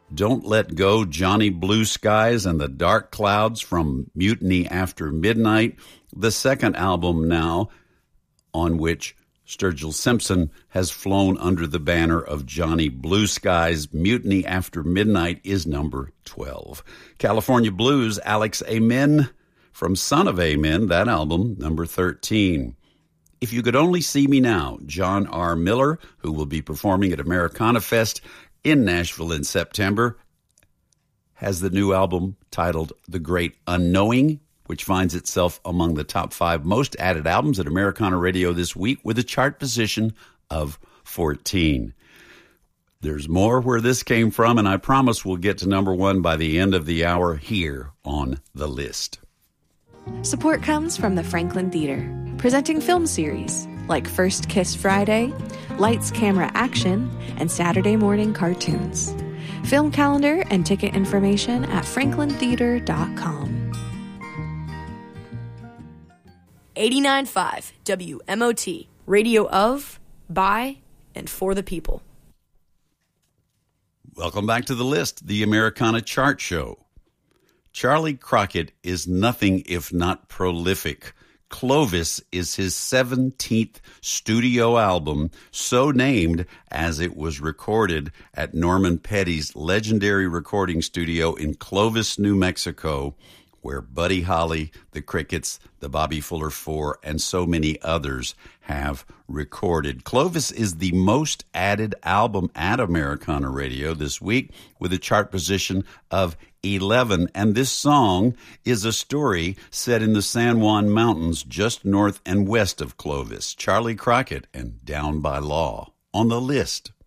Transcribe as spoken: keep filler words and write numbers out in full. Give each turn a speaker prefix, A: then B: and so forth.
A: Don't Let Go, Johnny Blue Skies and the Dark Clouds from Mutiny After Midnight, the second album now on which Sturgill Simpson has flown under the banner of Johnny Blue Skies. Mutiny After Midnight is number twelve. California Blues, Alex Amen from Son of Amen, that album, number thirteen. If You Could Only See Me Now, John R. Miller, who will be performing at Americana Fest in Nashville in September, has the new album titled The Great Unknowing, which finds itself among the top five most added albums at Americana Radio this week with a chart position of fourteen. There's more where this came from, and I promise we'll get to number one by the end of the hour here on The List.
B: Support comes from the Franklin Theater, presenting film series like First Kiss Friday, Lights, Camera, Action, and Saturday Morning Cartoons. Film calendar and ticket information at franklin theater dot com.
C: eighty-nine point five W M O T, radio of, by, and for the people.
A: Welcome back to The List, the Americana Chart Show. Charlie Crockett is nothing if not prolific. Clovis is his seventeenth studio album, so named as it was recorded at Norman Petty's legendary recording studio in Clovis, New Mexico, where Buddy Holly, the Crickets, the Bobby Fuller Four, and so many others have recorded. Clovis is the most added album at Americana Radio this week with a chart position of eleven, and this song is a story set in the San Juan Mountains just north and west of Clovis. Charlie Crockett and Down by Law on The List.